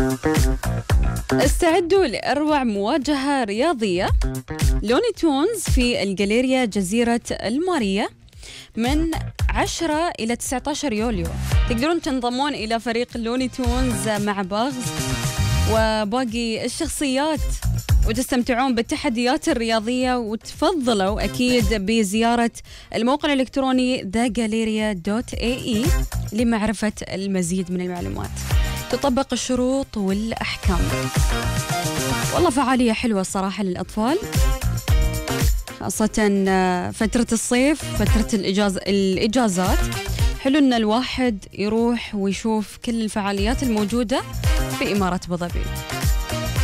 استعدوا لأروع مواجهة رياضية لوني تونز في الجاليريا جزيرة المارية من 10 إلى 19 يوليو. تقدرون تنضمون إلى فريق لوني تونز مع باغز وباقي الشخصيات وتستمتعون بالتحديات الرياضية، وتفضلوا أكيد بزيارة الموقع الإلكتروني thegaleria.ae لمعرفة المزيد من المعلومات. تطبق الشروط والأحكام. والله فعالية حلوة الصراحة للأطفال، خاصة فترة الصيف، فترة الإجازات. حلو أن الواحد يروح ويشوف كل الفعاليات الموجودة في إمارة أبو ظبي.